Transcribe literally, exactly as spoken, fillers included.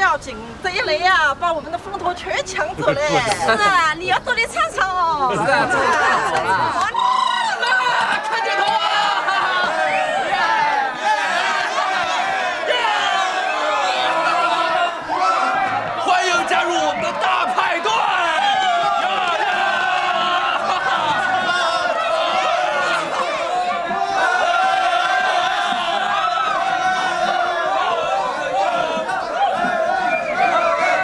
要紧，这一来呀，把我们的风头全抢走了。 是啊，你要多来唱唱哦。 是啊，是啊。